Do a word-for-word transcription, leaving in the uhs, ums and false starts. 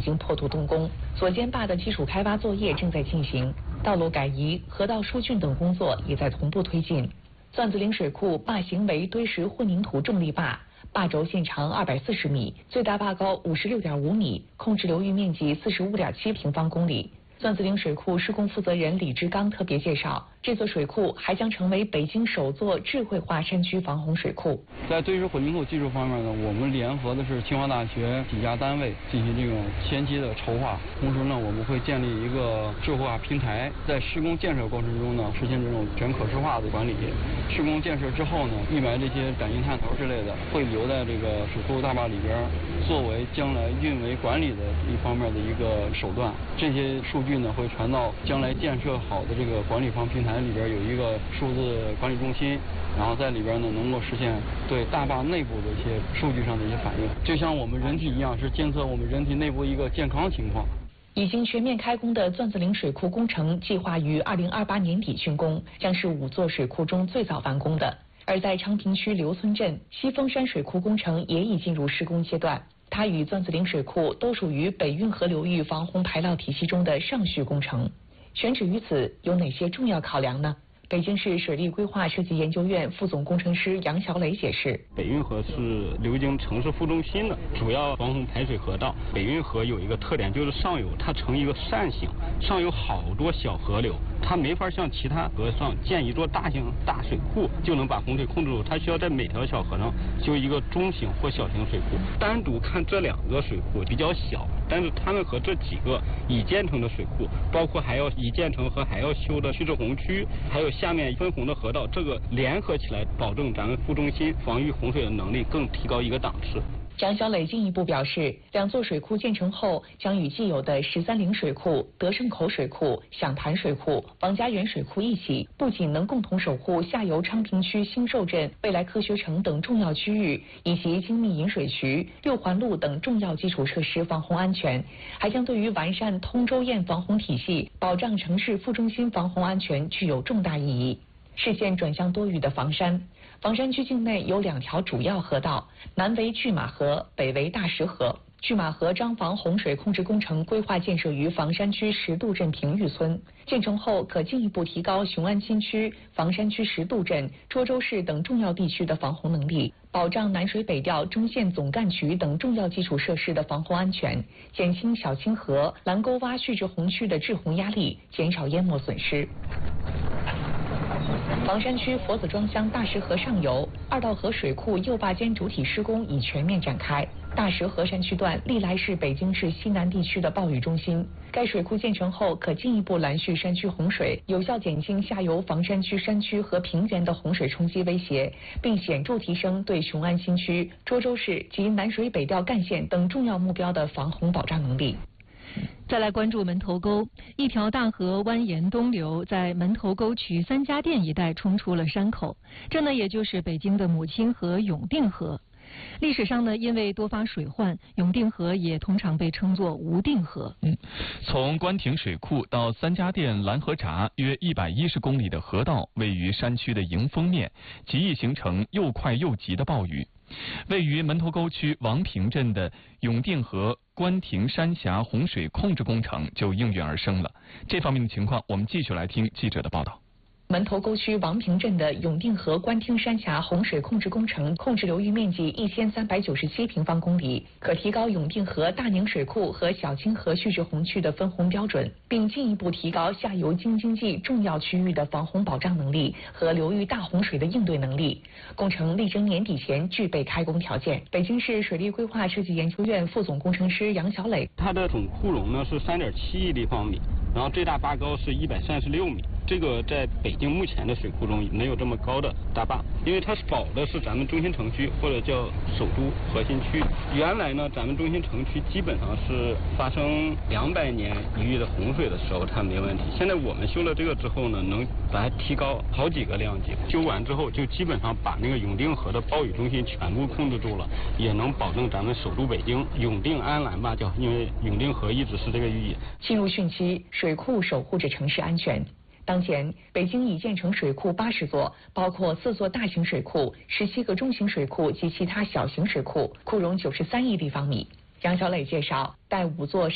经破土动工，左肩坝的基础开挖作业正在进行，道路改移、河道疏浚等工作也在同步推进。钻子岭水库坝型为堆石混凝土重力坝，坝轴线长二百四十米，最大坝高五十六点五米，控制流域面积四十五点七平方公里。钻子岭水库施工负责人李志刚特别介绍，这座水库还将成为北京首座智慧化山区防洪水库。 在堆石混凝土技术方面呢，我们联合的是清华大学几家单位进行这种前期的筹划，同时呢，我们会建立一个智慧化平台，在施工建设过程中呢，实现这种全可视化的管理。施工建设之后呢，预埋这些感应探头之类的，会留在这个水库大坝里边，作为将来运维管理的一方面的一个手段。这些数据呢，会传到将来建设好的这个管理方平台里边，有一个数字管理中心，然后在里边呢能够实现对大坝内部的一些数据上的一些反应，就像我们人体一样，是监测我们人体内部一个健康情况。 已经全面开工的钻子岭水库工程计划于二零二八年底竣工，将是五座水库中最早完工的。而在昌平区刘村镇，西峰山水库工程也已进入施工阶段。它与钻子岭水库都属于北运河流域防洪排涝体系中的上序工程。选址于此有哪些重要考量呢？北京市水利规划设计研究院副总工程师杨小磊解释， 北运河是流经城市副中心的主要防洪排水河道。北运河有一个特点，就是上游它呈一个扇形，上有好多小河流，它没法像其他河上建一座大型大水库就能把洪水控制住，它需要在每条小河上修一个中型或小型水库。单独看这两个水库比较小，但是它们和这几个已建成的水库，包括还要已建成和还要修的蓄滞洪区，还有下面分洪的河道，这个联合起来，保证咱们副中心防御洪水的能力更提高一个档次。 杨小磊进一步表示，两座水库建成后，将与既有的十三陵水库、德胜口水库、响潭水库、王家园水库一起，不仅能共同守护下游昌平区兴寿镇、未来科学城等重要区域，以及精密引水渠、六环路等重要基础设施防洪安全，还将对于完善通州堰防洪体系、保障城市副中心防洪安全具有重大意义。视线转向多雨的房山。房山区境内有两条主要河道，南为拒马河，北为大石河。拒马河张防洪水控制工程规划建设于房山区石渡镇平峪村，建成后可进一步提高雄安新区、房山区石渡镇、涿州市等重要地区的防洪能力，保障南水北调中线总干渠等重要基础设施的防洪安全，减轻小清河、蓝沟洼蓄滞洪区的滞洪压力，减少淹没损失。房山区佛子庄乡大石河上游二道河水库右坝间主体施工已全面展开。大石河山区段历来是北京市西南地区的暴雨中心，该水库建成后可进一步拦蓄山区洪水，有效减轻下游房山区山区和平原的洪水冲击威胁，并显著提升对雄安新区、涿州市及南水北调干线等重要目标的防洪保障能力。 再来关注门头沟，一条大河蜿蜒东流，在门头沟区三家店一带冲出了山口，这呢也就是北京的母亲河永定河。历史上呢，因为多发水患，永定河也通常被称作无定河。 嗯，从官亭水库到三家店拦河闸，约一百一十公里的河道位于山区的迎风面，极易形成又快又急的暴雨。位于门头沟区王平镇的永定河官亭山峡洪水控制工程就应运而生了。这方面的情况，我们继续来听记者的报道。 门头沟区王平镇的永定河官厅山峡洪水控制工程控制流域面积一千三百九十七平方公里，可提高永定河大宁水库和小清河蓄滞洪区的分洪标准，并进一步提高下游京津冀重要区域的防洪保障能力和流域大洪水的应对能力。工程力争年底前具备开工条件。北京市水利规划设计研究院副总工程师杨小磊， 它的总库容呢是三点七亿立方米，然后最大坝高是一百三十六米。这个在北京目前的水库中没有这么高的大坝，因为它保的是咱们中心城区或者叫首都核心区。原来呢，咱们中心城区基本上是发生两百年一遇的洪水的时候它没问题。现在我们修了这个之后呢，能把它提高好几个量级。修完之后就基本上把那个永定河的暴雨中心全部控制住了，也能保证咱们首都北京永定安澜吧，叫因为永定河一直是这个寓意。 进入汛期，水库守护着城市安全。当前，北京已建成水库八十座，包括四座大型水库、十七个中型水库及其他小型水库，库容九十三亿立方米。杨小磊介绍，待五座